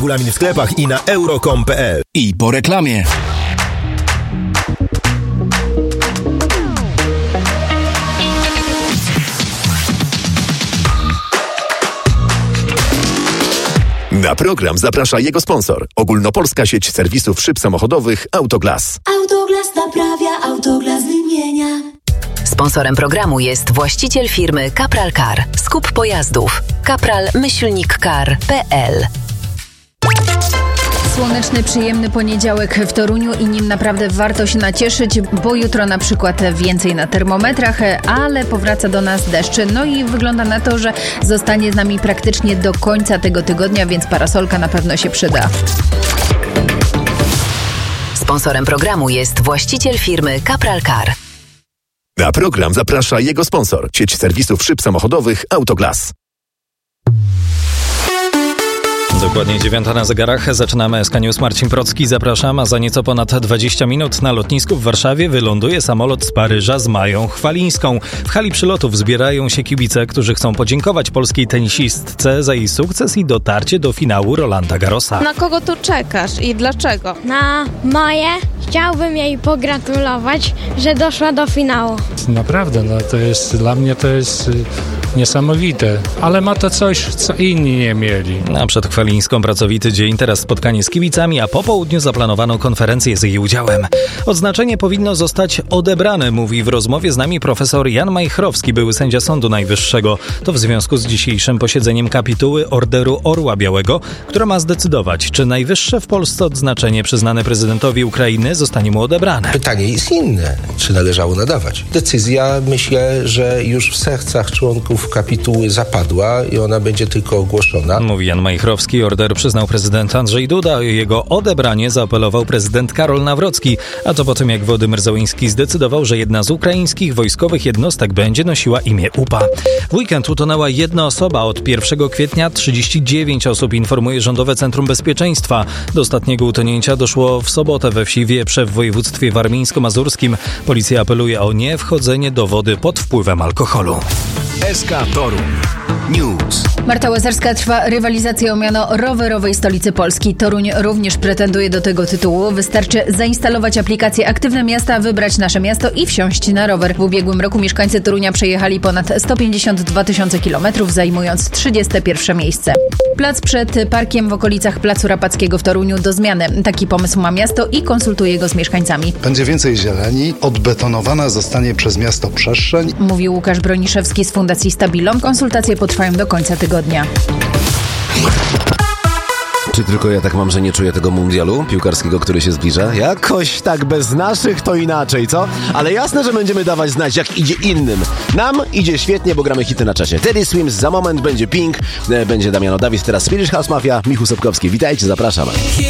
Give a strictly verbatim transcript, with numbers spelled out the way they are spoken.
Regulamin w sklepach i na euro kropka com kropka p l. I po reklamie. Na program zaprasza jego sponsor. Ogólnopolska sieć serwisów szyb samochodowych Autoglas. Autoglas naprawia, Autoglas wymienia. Sponsorem programu jest właściciel firmy Kapral Car. Skup pojazdów. kapral myślnik car kropka p l. Słoneczny, przyjemny poniedziałek w Toruniu i nim naprawdę warto się nacieszyć, bo jutro na przykład więcej na termometrach, ale powraca do nas deszcz. No i wygląda na to, że zostanie z nami praktycznie do końca tego tygodnia, więc parasolka na pewno się przyda. Sponsorem programu jest właściciel firmy Kapral Car. Na program zaprasza jego sponsor. Sieć serwisów szyb samochodowych Autoglas. Dokładnie dziewiąta na zegarach. Zaczynamy S K News. Marcin Procki, zapraszam, a za nieco ponad dwadzieścia minut na lotnisku w Warszawie wyląduje samolot z Paryża z Mają Chwalińską. W hali przylotów zbierają się kibice, którzy chcą podziękować polskiej tenisistce za jej sukces i dotarcie do finału Rolanda Garrosa. Na kogo tu czekasz i dlaczego? Na Maję. Chciałbym jej pogratulować, że doszła do finału. Naprawdę, no to jest, dla mnie to jest y, niesamowite, ale ma to coś, co inni nie mieli. A przed Chwalińską pracowity dzień, teraz spotkanie z kibicami, a po południu zaplanowano konferencję z jej udziałem. Odznaczenie powinno zostać odebrane, mówi w rozmowie z nami profesor Jan Majchrowski, były sędzia Sądu Najwyższego. To w związku z dzisiejszym posiedzeniem kapituły Orderu Orła Białego, która ma zdecydować, czy najwyższe w Polsce odznaczenie przyznane prezydentowi Ukrainy zostanie mu odebrane. Pytanie jest inne, czy należało nadawać. Decyzja, myślę, że już w sercach członków kapituły zapadła i ona będzie tylko ogłoszona. Mówi Jan Majchrowski. Order przyznał prezydent Andrzej Duda, o jego odebranie zaapelował prezydent Karol Nawrocki, a to po tym, jak Władimir Zełenski zdecydował, że jedna z ukraińskich wojskowych jednostek będzie nosiła imię U P A. W weekend utonęła jedna osoba. Od pierwszego kwietnia trzydzieści dziewięć osób, informuje Rządowe Centrum Bezpieczeństwa. Do ostatniego utonięcia doszło w sobotę we wsi Wieprze w województwie warmińsko-mazurskim. Policja apeluje o niewchodzenie do wody pod wpływem alkoholu. S K Toruń News. Marta Łazarska trwa rywalizacja o miano rowerowej stolicy Polski. Toruń również pretenduje do tego tytułu. Wystarczy zainstalować aplikację Aktywne Miasta, wybrać nasze miasto i wsiąść na rower. W ubiegłym roku mieszkańcy Torunia przejechali ponad sto pięćdziesiąt dwa tysiące kilometrów, zajmując trzydzieste pierwsze miejsce. Plac przed parkiem w okolicach Placu Rapackiego w Toruniu do zmiany. Taki pomysł ma miasto i konsultuje go z mieszkańcami. Będzie więcej zieleni, odbetonowana zostanie przez miasto przestrzeń. Mówił Łukasz Broniszewski z Fundacji Stabilom. Konsultacje potrwają do końca tygodnia. Czy tylko ja tak mam, że nie czuję tego mundialu piłkarskiego, który się zbliża? Jakoś tak bez naszych to inaczej, co? Ale jasne, że będziemy dawać znać, jak idzie innym. Nam idzie świetnie, bo gramy hity na czasie. Teddy Swims, za moment będzie Pink, będzie Damiano Davis, teraz Swedish House Mafia, Michu Sobkowski. Witajcie, zapraszam.